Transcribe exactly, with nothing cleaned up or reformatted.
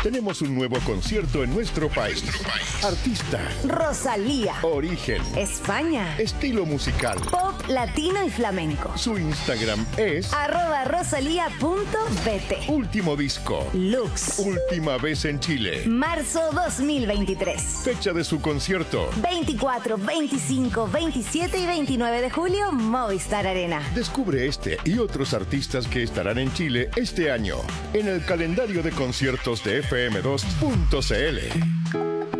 Tenemos un nuevo concierto en nuestro país. Artista. Rosalía. Origen. España. Estilo musical. Pop, latino y flamenco. Su Instagram es arroba rosalía punto bt. Último disco. Lux. Última vez en Chile. Marzo dos mil veintitrés. Fecha de su concierto. veinticuatro, veinticinco, veintisiete y veintinueve de julio, Movistar Arena. Descubre este y otros artistas que estarán en Chile este año en el calendario de conciertos de F M dos punto c l.